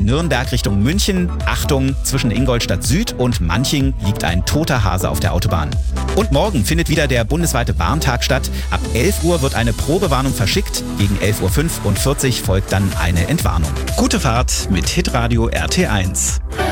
Nürnberg Richtung München. Achtung, zwischen Ingolstadt Süd und Manching liegt ein toter Hase auf der Autobahn. Und morgen findet wieder der bundesweite Warntag statt. Ab 11 Uhr wird eine Probewarnung verschickt. Gegen 11.45 Uhr folgt dann eine Entwarnung. Gute Fahrt mit Hitradio RT1.